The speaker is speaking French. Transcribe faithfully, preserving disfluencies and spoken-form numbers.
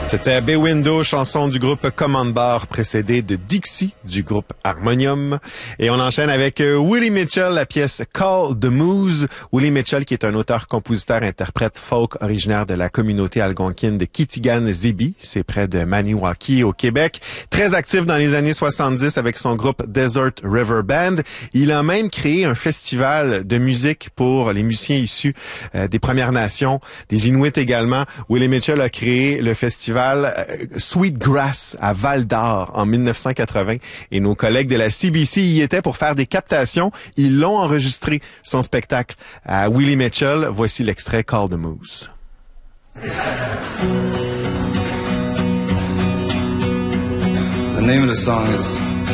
C'était Bay Window, chanson du groupe Command Bar, précédée de Dixie du groupe Harmonium. Et on enchaîne avec Willie Mitchell, la pièce Call the Moose. Willie Mitchell, qui est un auteur-compositeur-interprète folk originaire de la communauté algonquine de Kitigan-Zibi. C'est près de Maniwaki, au Québec. Très actif dans les années soixante-dix avec son groupe Desert River Band. Il a même créé un festival de musique pour les musiciens issus euh, des Premières Nations, des Inuits également. Willie Mitchell a créé le festival Sweet Grass à Val-d'Or en mille neuf cent quatre-vingts et nos collègues de la C B C y étaient pour faire des captations. Ils l'ont enregistré, son spectacle à Willie Mitchell. Voici l'extrait Call the Moose. The name of the song is